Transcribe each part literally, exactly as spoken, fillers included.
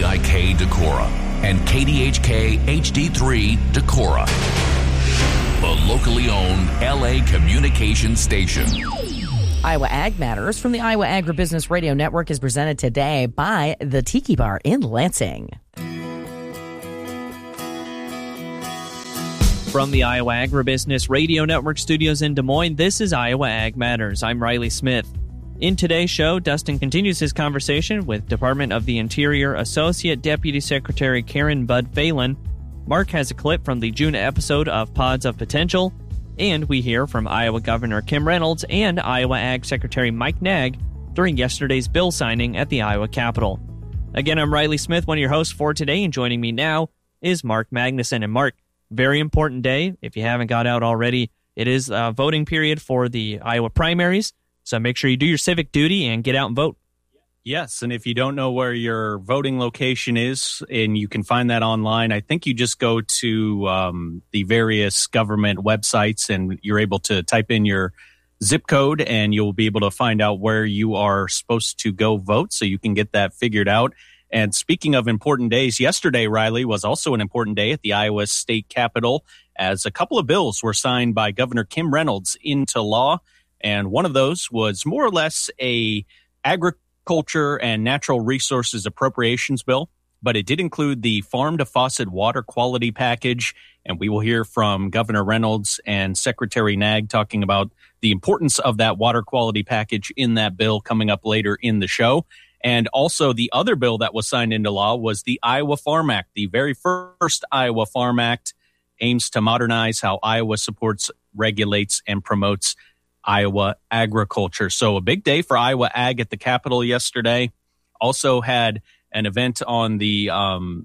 I K Decorah and K D H K H D three Decorah, the locally owned L A communications station. Iowa Ag Matters from the Iowa Agribusiness Radio Network is presented today by the Tiki Bar in Lansing. From the Iowa Agribusiness Radio Network studios in Des Moines, this is Iowa Ag Matters. I'm Riley Smith. In today's show, Dustin continues his conversation with Department of the Interior Associate Deputy Secretary Karen Budd Phelan. Mark has a clip from the June episode of Pods of Potential, and we hear from Iowa Governor Kim Reynolds and Iowa Ag Secretary Mike Naig during yesterday's bill signing at the Iowa Capitol. Again, I'm Riley Smith, one of your hosts for today, and joining me now is Mark Magnuson. And Mark, very important day. If you haven't got out already, it is a voting period for the Iowa primaries. So make sure you do your civic duty and get out and vote. Yes, and if you don't know where your voting location is, and you can find that online, I think you just go to um, the various government websites and you're able to type in your zip code and you'll be able to find out where you are supposed to go vote so you can get that figured out. And speaking of important days, yesterday, Riley, was also an important day at the Iowa State Capitol as a couple of bills were signed by Governor Kim Reynolds into law. And one of those was more or less a agriculture and natural resources appropriations bill, but it did include the farm to faucet water quality package. And we will hear from Governor Reynolds and Secretary Naig talking about the importance of that water quality package in that bill coming up later in the show. And also the other bill that was signed into law was the Iowa Farm Act. The very first Iowa Farm Act aims to modernize how Iowa supports, regulates, and promotes Iowa agriculture. So a big day for Iowa Ag at the Capitol yesterday. Also had an event on the um,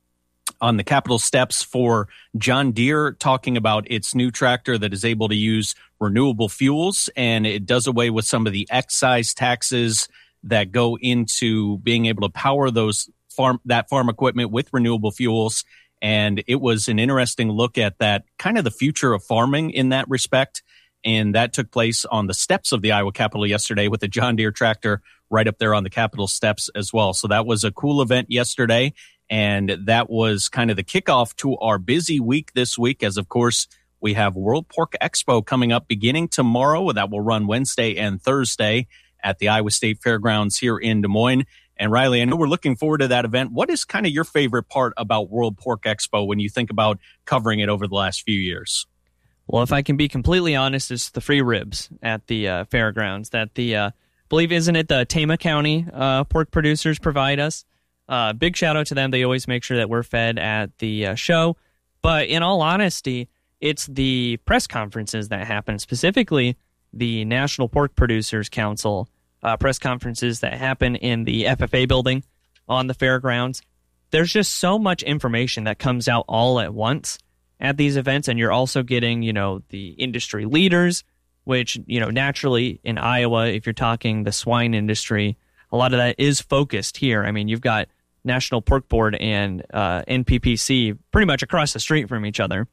on the Capitol steps for John Deere, talking about its new tractor that is able to use renewable fuels, and it does away with some of the excise taxes that go into being able to power those farm that farm equipment with renewable fuels. And it was an interesting look at that, kind of the future of farming in that respect. And that took place on the steps of the Iowa Capitol yesterday with the John Deere tractor right up there on the Capitol steps as well. So that was a cool event yesterday. And that was kind of the kickoff to our busy week this week, as of course, we have World Pork Expo coming up beginning tomorrow. That will run Wednesday and Thursday at the Iowa State Fairgrounds here in Des Moines. And Riley, I know we're looking forward to that event. What is kind of your favorite part about World Pork Expo when you think about covering it over the last few years? Well, if I can be completely honest, it's the free ribs at the uh, fairgrounds that the, uh, I believe, isn't it the Tama County uh, pork producers provide us? Uh, big shout out to them. They always make sure that we're fed at the uh, show. But in all honesty, it's the press conferences that happen, specifically the National Pork Producers Council uh, press conferences that happen in the F F A building on the fairgrounds. There's just so much information that comes out all at once at these events, and you're also getting, you know, the industry leaders, which, you know, naturally in Iowa, if you're talking the swine industry, a lot of that is focused here. I mean, you've got National Pork Board and uh, N P P C pretty much across the street from each other.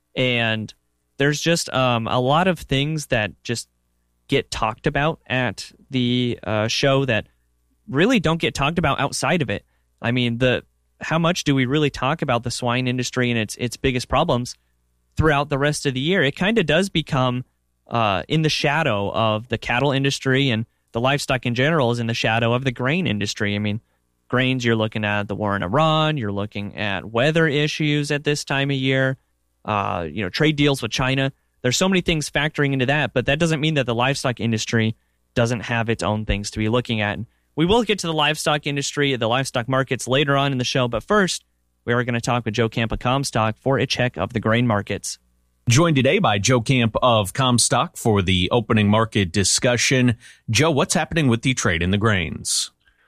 And there's just um, a lot of things that just get talked about at the uh, show that really don't get talked about outside of it. I mean, the how much do we really talk about the swine industry and its its biggest problems throughout the rest of the year? It kind of does become uh, in the shadow of the cattle industry, and the livestock in general is in the shadow of the grain industry. I mean, grains, you're looking at the war in Iran, you're looking at weather issues at this time of year, uh, you know, trade deals with China. There's so many things factoring into that, but that doesn't mean that the livestock industry doesn't have its own things to be looking at. We will get to the livestock industry, the livestock markets later on in the show, but first, we are going to talk with Joe Camp of Comstock for a check of the grain markets. Joined today by Joe Camp of Comstock for the opening market discussion. Joe, what's happening with the trade in the grains?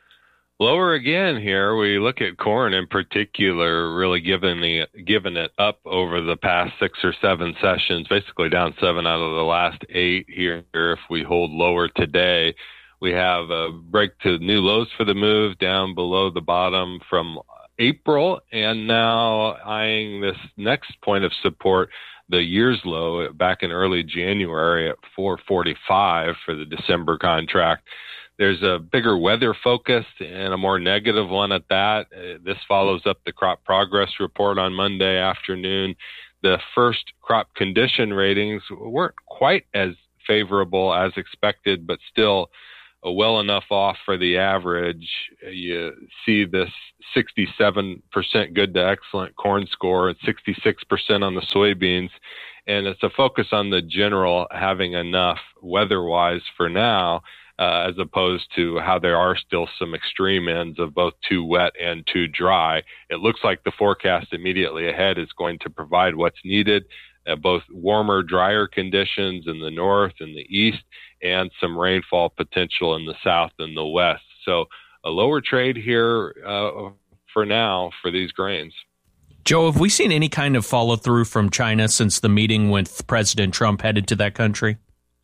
Lower again here. We look at corn in particular, really giving the giving it up over the past six or seven sessions, basically down seven out of the last eight here. If we hold lower today, we have a break to new lows for the move down below the bottom from April, and now eyeing this next point of support the year's low back in early January at four forty-five for the December contract. There's a bigger weather focus and a more negative one at that. Uh, this follows up the crop progress report on Monday afternoon. The first crop condition ratings weren't quite as favorable as expected, but still uh, well enough off for the average. You see this sixty-seven percent good to excellent corn score and sixty-six percent on the soybeans. And it's a focus on the general having enough weather-wise for now, Uh, as opposed to how there are still some extreme ends of both too wet and too dry. It looks like the forecast immediately ahead is going to provide what's needed, uh, both warmer, drier conditions in the north and the east, and some rainfall potential in the south and the west. So a lower trade here uh, for now for these grains. Joe, have we seen any kind of follow-through from China since the meeting with President Trump headed to that country?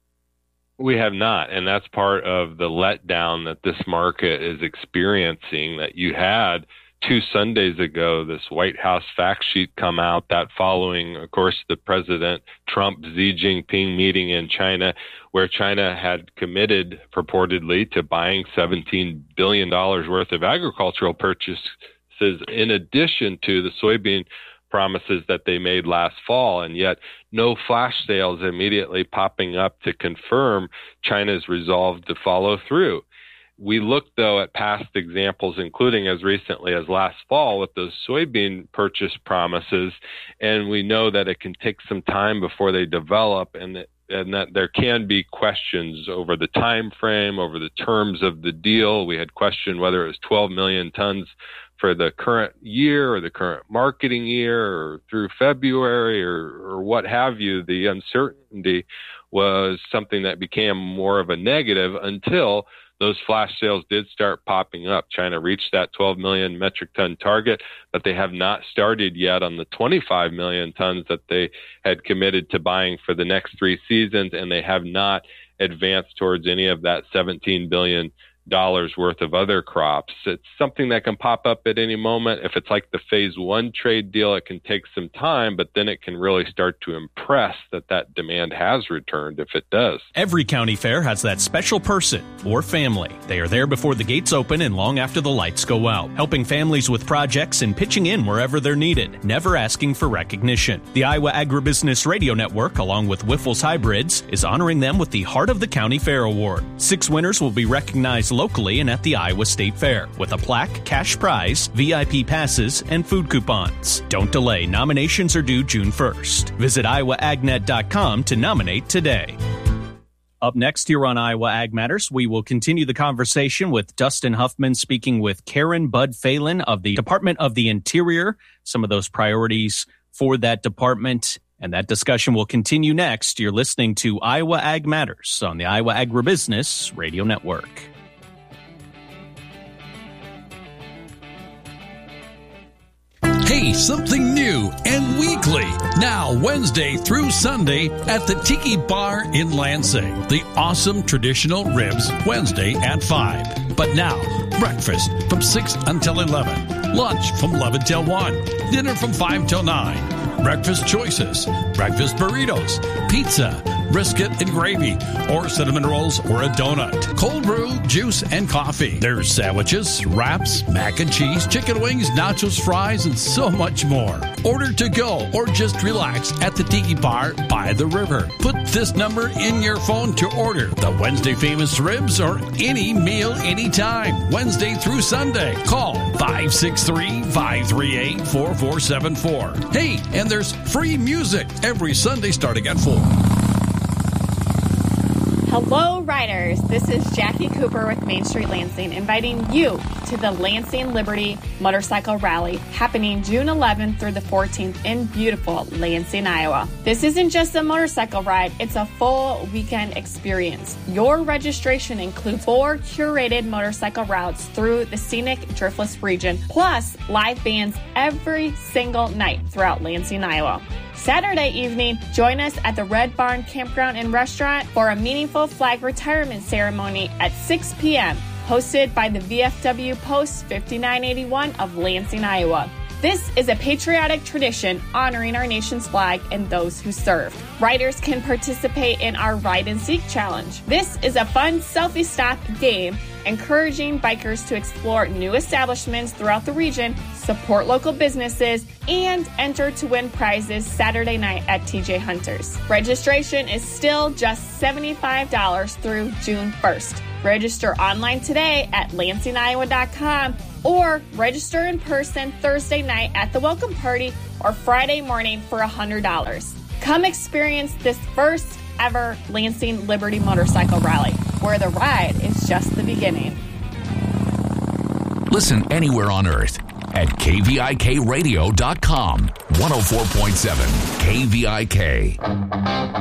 We have not, and that's part of the letdown that this market is experiencing, that you had two Sundays ago, this White House fact sheet come out, that following, of course, the President Trump Xi Jinping meeting in China, where China had committed purportedly to buying seventeen billion dollars worth of agricultural purchases in addition to the soybean promises that they made last fall, and yet no flash sales immediately popping up to confirm China's resolve to follow through. We looked, though, at past examples, including as recently as last fall with those soybean purchase promises, and we know that it can take some time before they develop, and that, and that there can be questions over the time frame, over the terms of the deal. We had questioned whether it was twelve million tons for the current year or the current marketing year or through February or, or what have you. The uncertainty was something that became more of a negative until those flash sales did start popping up. China reached that twelve million metric ton target, but they have not started yet on the twenty-five million tons that they had committed to buying for the next three seasons, and they have not advanced towards any of that seventeen billion dollars worth of other crops. It's something that can pop up at any moment. If it's like the phase one trade deal, it can take some time, but then it can really start to impress that that demand has returned if it does. Every county fair has that special person or family. They are there before the gates open and long after the lights go out, helping families with projects and pitching in wherever they're needed, never asking for recognition. The Iowa Agribusiness Radio Network, along with Wyffels Hybrids, is honoring them with the Heart of the County Fair Award. Six winners will be recognized locally and at the Iowa State Fair with a plaque, cash prize, V I P passes, and food coupons. Don't delay. Nominations are due June first. Visit iowa ag net dot com to nominate today. Up next here on Iowa Ag Matters, we will continue the conversation with Dustin Huffman speaking with Karen Bud Phelan of the Department of the Interior, some of those priorities for that department. And that discussion will continue next. You're listening to Iowa Ag Matters on the Iowa Agribusiness Radio Network. Hey, something new and weekly. Now, Wednesday through Sunday at the Tiki Bar in Lansing. The awesome traditional ribs Wednesday at five. But now, breakfast from six until eleven. Lunch from eleven till one. Dinner from five till nine. Breakfast choices. Breakfast burritos. Pizza. Brisket and gravy, or cinnamon rolls, or a donut. Cold brew, juice, and coffee. There's sandwiches, wraps, mac and cheese, chicken wings, nachos, fries, and so much more. Order to go or just relax at the Tiki Bar by the river. Put this number in your phone to order the Wednesday famous ribs or any meal anytime, Wednesday through Sunday. Call five six three, five three eight, four four seven four. Hey, and there's free music every Sunday starting at four. Hello, riders. This is Jackie Cooper with Main Street Lansing, inviting you to the Lansing Liberty Motorcycle Rally happening June eleventh through the fourteenth in beautiful Lansing, Iowa. This isn't just a motorcycle ride, it's a full weekend experience. Your registration includes four curated motorcycle routes through the scenic Driftless region, plus live bands every single night throughout Lansing, Iowa. Saturday evening, join us at the Red Barn Campground and Restaurant for a meaningful flag retirement ceremony at six p.m., hosted by the V F W Post fifty-nine eighty-one of Lansing, Iowa. This is a patriotic tradition honoring our nation's flag and those who served. Riders can participate in our Ride and Seek Challenge. This is a fun selfie stop game encouraging bikers to explore new establishments throughout the region, support local businesses, and enter to win prizes Saturday night at T J Hunters. Registration is still just seventy-five dollars through June first. Register online today at Lansing Iowa dot com or register in person Thursday night at the welcome party or Friday morning for one hundred dollars. Come experience this first ever Lansing Liberty Motorcycle Rally, where the ride is just the beginning. Listen anywhere on earth at K V I K radio dot com. one oh four point seven K V I K.